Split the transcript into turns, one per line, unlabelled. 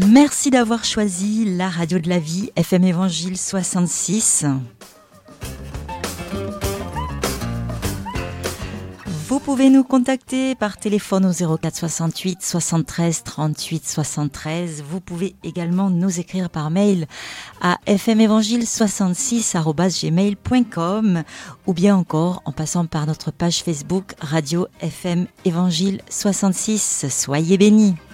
Merci d'avoir choisi la radio de la vie, FM Évangile 66. Vous pouvez nous contacter par téléphone au 04 68 73 38 73. Vous pouvez également nous écrire par mail à fmevangile66@gmail.com ou bien encore en passant par notre page Facebook Radio FM Évangile 66. Soyez bénis.